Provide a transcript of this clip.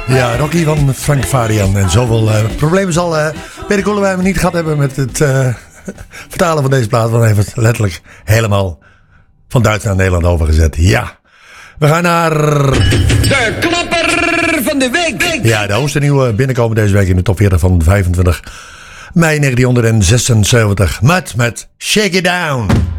Ja, Rocky van Frank Farian. En zoveel problemen zal Peter Koelewijn niet gehad hebben met het vertalen van deze plaat. Want hij heeft het letterlijk helemaal van Duitsland naar Nederland overgezet. Ja, we gaan naar... De klapper van de week. Ja, de hoogste nieuwe binnenkomen deze week in de top 40 van 25 mei 1976. Met Shake It Down.